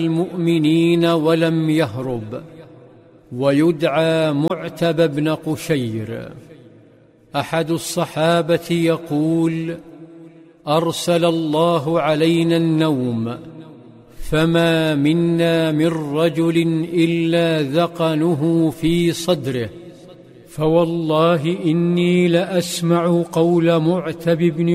المؤمنين ولم يهرب، ويدعى معتب بن قشير. أحد الصحابة يقول: أرسل الله علينا النوم، فما منا من رجل إلا ذقنه في صدره، فوالله إني لأسمع قول معتب بن